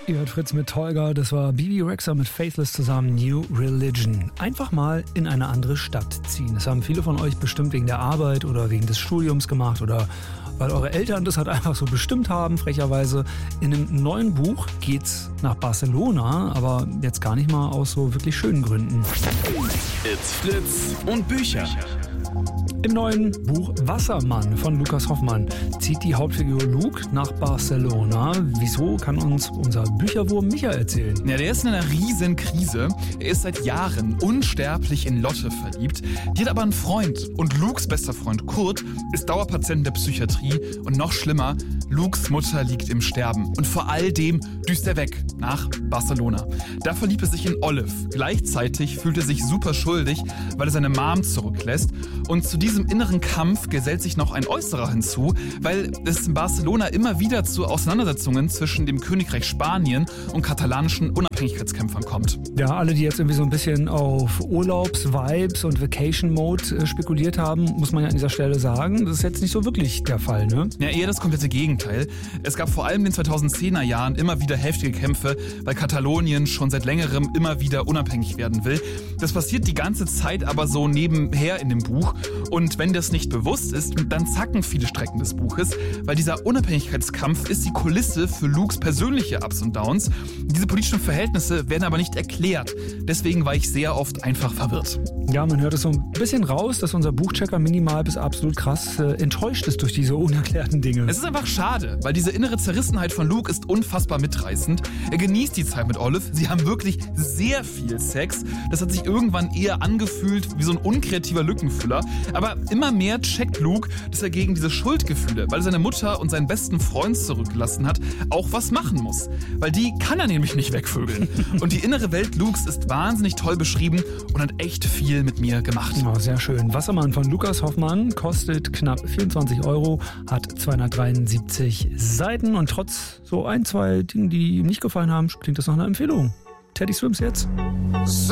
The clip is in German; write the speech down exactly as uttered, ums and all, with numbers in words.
Ihr hört Fritz mit Tolga, das war Bibi Rexha mit Faithless zusammen, New Religion. Einfach mal in eine andere Stadt ziehen. Das haben viele von euch bestimmt wegen der Arbeit oder wegen des Studiums gemacht oder weil eure Eltern das halt einfach so bestimmt haben, frecherweise. In einem neuen Buch geht's nach Barcelona, aber jetzt gar nicht mal aus so wirklich schönen Gründen. It's Fritz und Bücher. Im neuen Buch Wassermann von Lukas Hoffmann zieht die Hauptfigur Luke nach Barcelona. Wieso, kann uns unser Bücherwurm Micha erzählen. Ja, der ist in einer riesen Krise. Er ist seit Jahren unsterblich in Lotte verliebt. Die hat aber einen Freund. Und Lukes bester Freund Kurt ist Dauerpatient in der Psychiatrie. Und noch schlimmer, Lukes Mutter liegt im Sterben. Und vor all dem düst er weg nach Barcelona. Da verliebt er sich in Olive. Gleichzeitig fühlt er sich super schuldig, weil er seine Mom zurücklässt. Und zu diesem inneren Kampf gesellt sich noch ein äußerer hinzu, weil es in Barcelona immer wieder zu Auseinandersetzungen zwischen dem Königreich Spanien und katalanischen Unabhängigkeitskämpfern kommt. Ja, alle, die jetzt irgendwie so ein bisschen auf Urlaubs-Vibes und Vacation-Mode äh, spekuliert haben, muss man ja an dieser Stelle sagen, das ist jetzt nicht so wirklich der Fall, ne? Ja, eher das komplette Gegenteil. Es gab vor allem in den zweitausendzehner Jahren immer wieder heftige Kämpfe, weil Katalonien schon seit längerem immer wieder unabhängig werden will. Das passiert die ganze Zeit aber so nebenher in dem Buch. Und wenn das nicht bewusst ist, dann zacken viele Strecken des Buches, weil dieser Unabhängigkeitskampf ist die Kulisse für Lukes persönliche Ups und Downs. Diese politischen Verhältnisse werden aber nicht erklärt. Deswegen war ich sehr oft einfach verwirrt. Ja, man hört es so ein bisschen raus, dass unser Buchchecker minimal bis absolut krass äh, enttäuscht ist durch diese unerklärten Dinge. Es ist einfach schade, weil diese innere Zerrissenheit von Luke ist unfassbar mitreißend. Er genießt die Zeit mit Olive. Sie haben wirklich sehr viel Sex. Das hat sich irgendwann eher angefühlt wie so ein unkreativer Lückenfüller. Aber immer mehr checkt Luke, dass er gegen diese Schuldgefühle, weil er seine Mutter und seinen besten Freund zurückgelassen hat, auch was machen muss. Weil die kann er nämlich nicht wegvögeln. Und die innere Welt Lukes ist wahnsinnig toll beschrieben und hat echt viel mit mir gemacht. Ja, sehr schön. Wassermann von Lukas Hoffmann kostet knapp vierundzwanzig Euro, hat zweihundertdreiundsiebzig Seiten und trotz so ein, zwei Dingen, die ihm nicht gefallen haben, klingt das nach einer Empfehlung. Teddy Swims jetzt.